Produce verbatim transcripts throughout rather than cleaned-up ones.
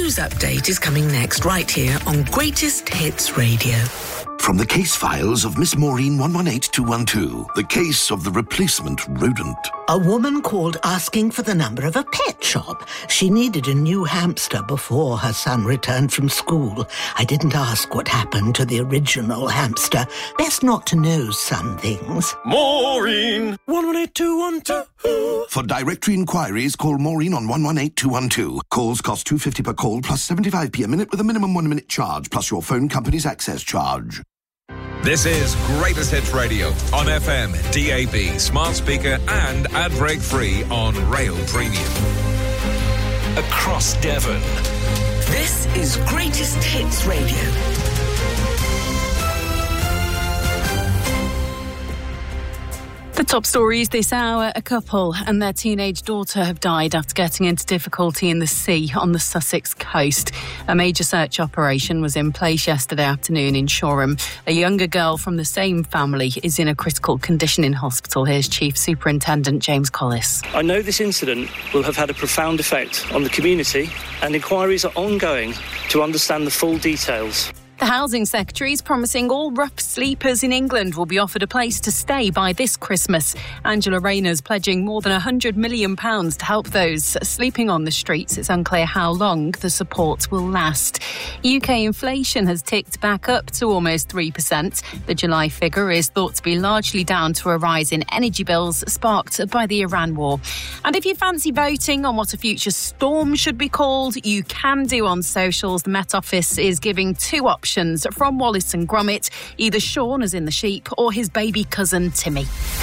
news update is coming next, right here on Greatest Hits Radio. From the case files of Miss Maureen one one eight two one two, the case of the replacement rodent. A woman called asking for the number of a pet shop. She needed a new hamster before her son returned from school. I didn't ask what happened to the original hamster. Best not to know some things. Maureen one one eight two one two. For directory inquiries, call Maureen on one one eight two one two. Calls cost two pounds fifty per call plus seventy-five p a minute with a minimum one-minute charge plus your phone company's access charge. This is Greatest Hits Radio on F M, D A B, smart speaker and ad break free on Rail Premium. Across Devon. This is Greatest Hits Radio. The top stories this hour: a couple and their teenage daughter have died after getting into difficulty in the sea on the Sussex coast. A major search operation was in place yesterday afternoon in Shoreham. A younger girl from the same family is in a critical condition in hospital. Here's Chief Superintendent James Collis. I know this incident will have had a profound effect on the community, and inquiries are ongoing to understand the full details. The Housing Secretary is promising all rough sleepers in England will be offered a place to stay by this Christmas. Angela Rayner's pledging more than one hundred million pounds to help those sleeping on the streets. It's unclear how long the support will last. U K inflation has ticked back up to almost three percent. The July figure is thought to be largely down to a rise in energy bills sparked by the Iran war. And if you fancy voting on what a future storm should be called, you can do on socials. The Met Office is giving two options from Wallace and Gromit, either Sean as in the sheep or his baby cousin Timmy.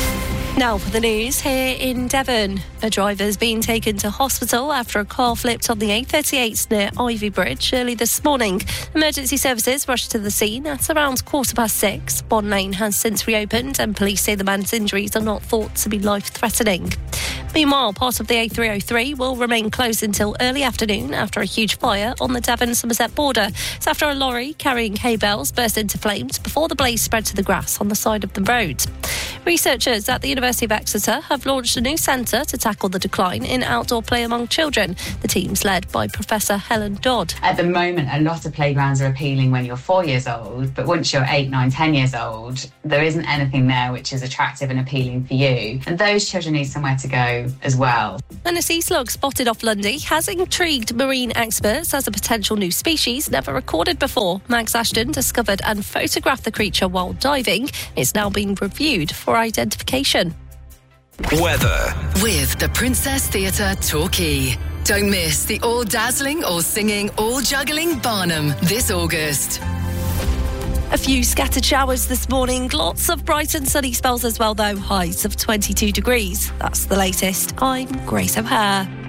Now for the news here in Devon. A driver's been taken to hospital after a car flipped on the A thirty-eight near Ivy Bridge early this morning. Emergency services rushed to the scene at around quarter past six. Bond Lane has since reopened and police say the man's injuries are not thought to be life-threatening. Meanwhile, part of the A three oh three will remain closed until early afternoon after a huge fire on the Devon-Somerset border. It's after a lorry carrying hay bales burst into flames before the blaze spread to the grass on the side of the road. Researchers at the University of Exeter have launched a new centre to tackle the decline in outdoor play among children. The team's led by Professor Helen Dodd. At the moment, a lot of playgrounds are appealing when you're four years old, but once you're eight, nine, ten years old, there isn't anything there which is attractive and appealing for you. And those children need somewhere to go as well. And a sea slug spotted off Lundy has intrigued marine experts as a potential new species never recorded before. Max Ashton discovered and photographed the creature while diving. It's now being reviewed for identification. Weather. With the Princess Theatre Torquay. Don't miss the all-dazzling, all-singing, all-juggling Barnum this August. A few scattered showers this morning. Lots of bright and sunny spells as well, though. Highs of twenty-two degrees. That's the latest. I'm Grace O'Hare.